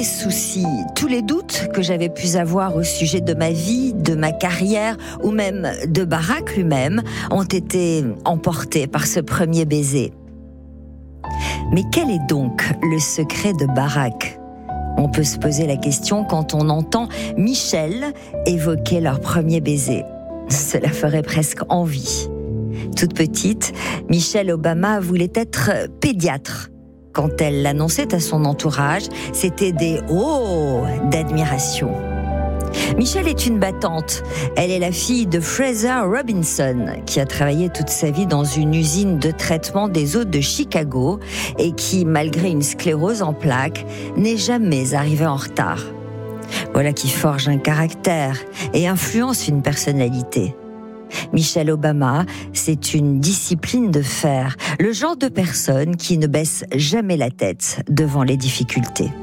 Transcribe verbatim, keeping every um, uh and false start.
les soucis, tous les doutes que j'avais pu avoir au sujet de ma vie, de ma carrière ou même de Barack lui-même ont été emportés par ce premier baiser. Mais quel est donc le secret de Barack ? On peut se poser la question quand on entend Michelle évoquer leur premier baiser. Cela ferait presque envie. Toute petite, Michelle Obama voulait être pédiatre. Quand elle l'annonçait à son entourage, c'était des « oh » d'admiration. Michelle est une battante. Elle est la fille de Fraser Robinson, qui a travaillé toute sa vie dans une usine de traitement des eaux de Chicago et qui, malgré une sclérose en plaques, n'est jamais arrivée en retard. Voilà qui forge un caractère et influence une personnalité. Michelle Obama, c'est une discipline de fer, le genre de personne qui ne baisse jamais la tête devant les difficultés.